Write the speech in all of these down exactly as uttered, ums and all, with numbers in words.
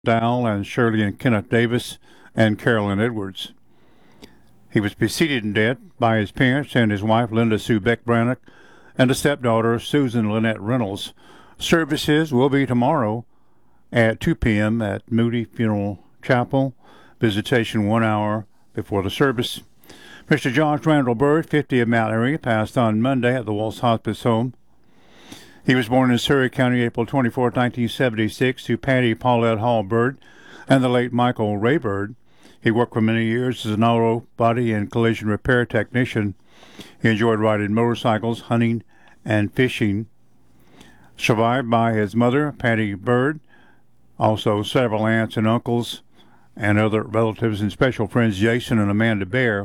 Dowell and Shirley and Kenneth Davis and Carolyn Edwards. He was preceded in death by his parents and his wife, Linda Sue Beck Brannock, and a stepdaughter, Susan Lynette Reynolds. Services will be tomorrow at two p.m. at Moody Funeral Chapel. Visitation one hour before the service. Mister George Randall Bird, fifty of Mount Airy, passed on Monday at the Walsh Hospice Home. He was born in Surrey County, April twenty-fourth, nineteen seventy-six, to Patty Paulette Hall Bird and the late Michael Ray Bird. He worked for many years as an auto body and collision repair technician. He enjoyed riding motorcycles, hunting, and fishing. Survived by his mother, Patty Bird, also several aunts and uncles, and other relatives and special friends, Jason and Amanda Bear.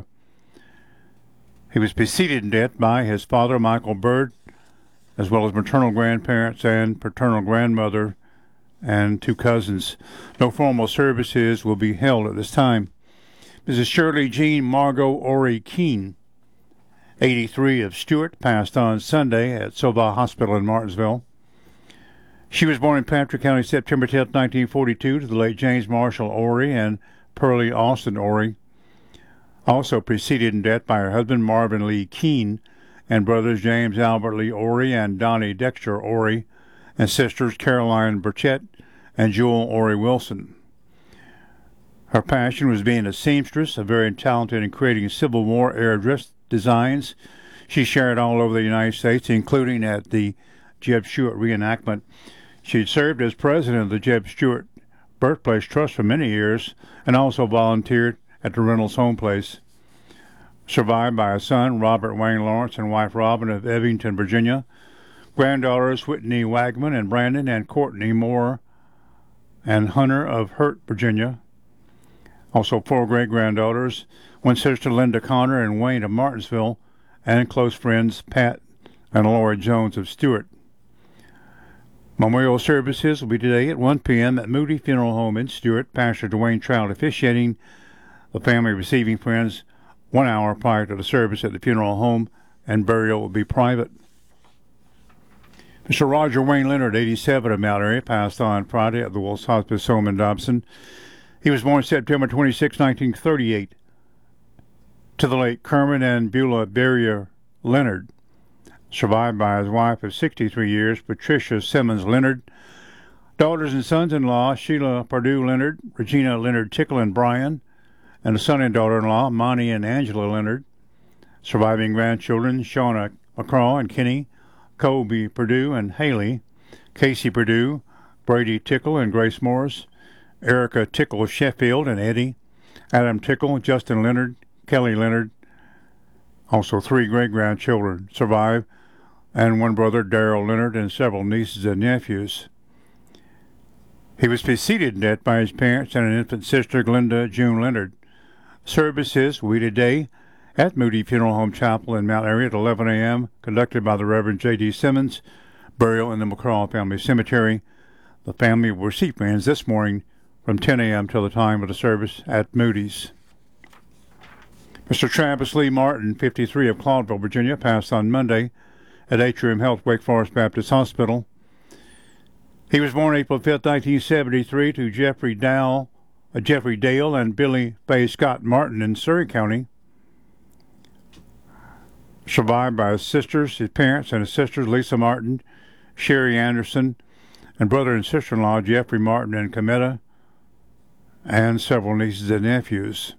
He was preceded in death by his father, Michael Bird, as well as maternal grandparents and paternal grandmother and two cousins. No formal services will be held at this time. Missus Shirley Jean Margot Ori Keene, eighty-three, of Stewart, passed on Sunday at Sova Hospital in Martinsville. She was born in Patrick County, September tenth, nineteen forty-two, to the late James Marshall Ori and Pearlie Austin Ori. Also preceded in death by her husband, Marvin Lee Keene, and brothers James Albert Lee Ori and Donnie Dexter Ori, and sisters Caroline Burchett and Jewel Ori Wilson. Her passion was being a seamstress, a very talented in creating Civil War era dress designs. She shared all over the United States, including at the Jeb Stuart reenactment. She served as president of the Jeb Stuart Birthplace Trust for many years and also volunteered at the Reynolds Home Place. Survived by a son, Robert Wayne Lawrence, and wife Robin of Evington, Virginia. Granddaughters Whitney Wagman and Brandon and Courtney Moore and Hunter of Hurt, Virginia. Also four great-granddaughters, one sister Linda Connor and Wayne of Martinsville, and close friends Pat and Laura Jones of Stewart. Memorial services will be today at one p.m. at Moody Funeral Home in Stewart. Pastor Dwayne Trout officiating, the family receiving friends one hour prior to the service at the funeral home, and burial will be private. Mister Roger Wayne Leonard, eighty-seven, of Mount Airy, passed on Friday at the Walsh Hospice Home in Dobson. He was born September twenty-sixth, nineteen thirty-eight, to the late Kermit and Beulah Barrier Leonard. Survived by his wife of sixty-three years, Patricia Simmons Leonard. Daughters and sons-in-law, Sheila Perdue Leonard, Regina Leonard Tickle and Brian, and a son and daughter-in-law, Monty and Angela Leonard. Surviving grandchildren, Shauna McCraw and Kenny, Colby Perdue and Haley, Casey Perdue, Brady Tickle and Grace Morris, Erica Tickle Sheffield and Eddie, Adam Tickle, Justin Leonard, Kelly Leonard. Also three great-grandchildren survive, and one brother, Darrell Leonard, and several nieces and nephews. He was preceded in death by his parents and an infant sister, Glenda June Leonard. Services will be today at Moody Funeral Home Chapel in Mount Airy at eleven a.m., conducted by the Reverend J D. Simmons. Burial in the McCraw Family Cemetery. The family will receive friends this morning from ten a.m. till the time of the service at Moody's. Mister Travis Lee Martin, fifty-three, of Claudville, Virginia, passed on Monday at Atrium Health Wake Forest Baptist Hospital. He was born April fifth, nineteen seventy-three, to Jeffrey Dowell, uh, Jeffrey Dale and Billy Faye Scott Martin in Surrey County. Survived by his sisters, his parents, and his sisters, Lisa Martin, Sherry Anderson, and brother and sister-in-law, Jeffrey Martin and Cometta, and several nieces and nephews.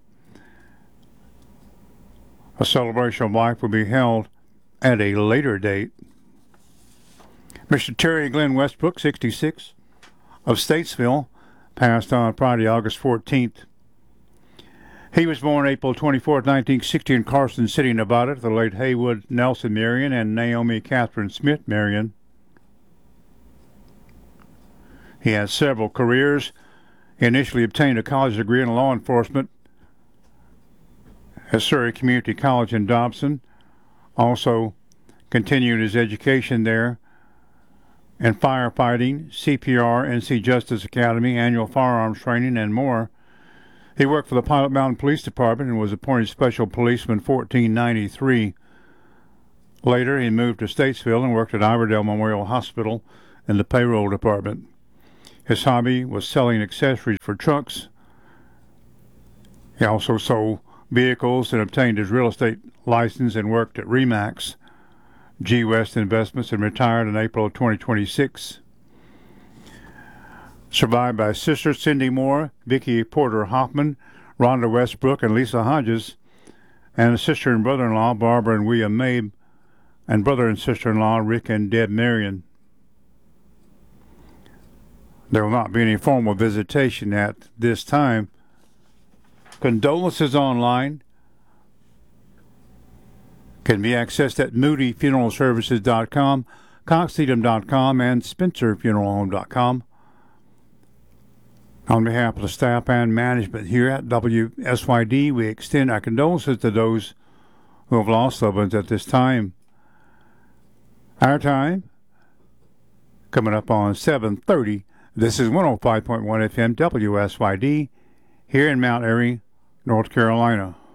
A celebration of life will be held at a later date. Mister Terry Glenn Westbrook, sixty-six, of Statesville, passed on Friday, August fourteenth. He was born April twenty-fourth, nineteen sixty, in Carson City, Nevada, to the late Haywood Nelson Marion and Naomi Catherine Smith Marion. He had several careers. He initially obtained a college degree in law enforcement at Surrey Community College in Dobson. Also continued his education there in firefighting, C P R, N C Justice Academy, annual firearms training, and more. He worked for the Pilot Mountain Police Department and was appointed Special Policeman fourteen ninety-three. Later, he moved to Statesville and worked at Iverdale Memorial Hospital in the payroll department. His hobby was selling accessories for trucks. He also sold vehicles and obtained his real estate license and worked at Remax, G West Investments, and retired in April of twenty twenty-six. Survived by sister Cindy Moore, Vicki Porter Hoffman, Rhonda Westbrook, and Lisa Hodges, and a sister and brother-in-law, Barbara and William Mabe, and brother and sister-in-law, Rick and Deb Marion. There will not be any formal visitation at this time. Condolences online can be accessed at moody funeral services dot com, cox edom dot com, and spencer funeral home dot com. On behalf of the staff and management here at W S Y D, we extend our condolences to those who have lost loved ones at this time. Our time, coming up on seven thirty. This is one oh five point one F M W S Y D here in Mount Airy, North Carolina.